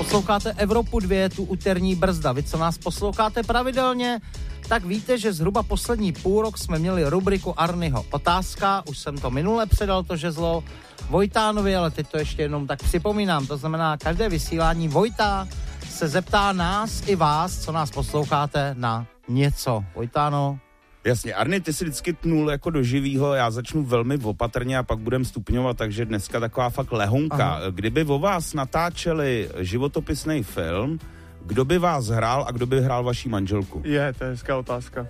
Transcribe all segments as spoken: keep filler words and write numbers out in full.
Posloucháte Evropu dva, tu úterní brzda. Vy, co nás posloucháte pravidelně, tak víte, že zhruba poslední půl rok jsme měli rubriku Arnyho otázka. Už jsem to minule předal, to žezlo Vojtánovi, ale teď to ještě jenom tak připomínám. To znamená, každé vysílání Vojta se zeptá nás i vás, co nás posloucháte, na něco. Vojtáno? Jasně, Arny, ty si vždycky tnul jako do živýho, já začnu velmi opatrně a pak budem stupňovat, takže dneska taková fakt lehonka. Aha. Kdyby o vás natáčeli životopisný film, kdo by vás hrál a kdo by hrál vaší manželku? Je, to je hezká otázka.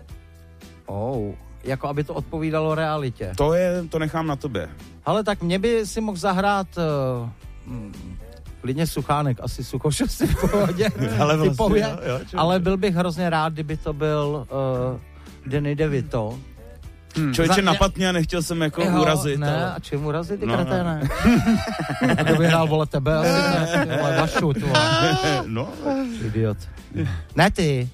Oh, jako aby to odpovídalo realitě. To je, to nechám na tobě. Ale tak mě by si mohl zahrát uh, mm, klidně Suchánek, asi Suchošov si v pohodě. ale, vlastně, jo, jo, ale byl bych hrozně rád, kdyby to byl uh, Danny DeVito. Hmm. Člověče, napad mě a nechtěl jsem jako jo, urazit. Ne, ale... a čemu urazit, ty no, kreténe? No. Kdyby hrál, vole, tebe asi ne, vole, vašu, vole. No. Idiot. Ne ty.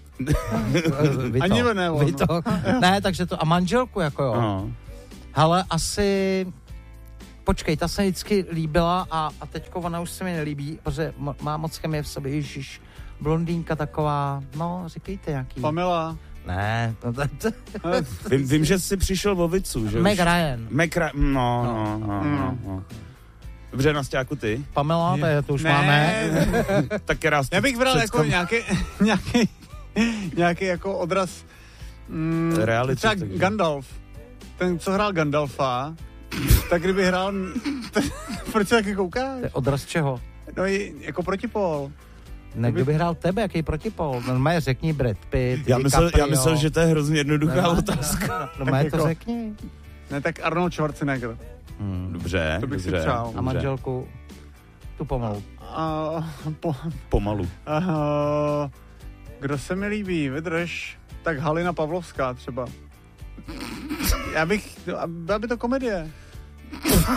Vito. Ani ne, on. Vito. Ne, takže to, a manželku, jako jo. No. Hele, asi... Počkej, ta se vždycky líbila a, a teďko ona už se mi nelíbí, protože má moc chemie v sobě, ježiš, blondýnka taková, no, říkejte nějaký. Pamela. Ne. No, to, to. Vím, vím, že jsi přišel o vicu, že Meg Ryan. Meg Ryan, no, no, no, no, no. Dobře, Nastějáku, ty? Pamela, to, je, to už ne. máme. Tak je ráz. Já bych bral jako nějaký, nějaký, nějaký jako odraz mm, reality. třeba takže. Gandalf. Ten, co hrál Gandalfa, tak kdyby hrál... Proč se taky koukáš? To je odraz čeho? No jako protipol. Ne, kdo by hrál tebe, jaký protipol? No mé řekni Brad Pitt, já myslel, DiCaprio. já myslel, že to je hrozně jednoduchá no, otázka. No mé to jako, řekni. Ne, tak Arnold Schwarzenegger. Hmm. Dobře, to bych dobře. si přál. A manželku tu pomalu. A, po, Pomalu. A, kdo se mi líbí, vydrž, tak Halina Pavlovská třeba. Já bych, aby to komedie.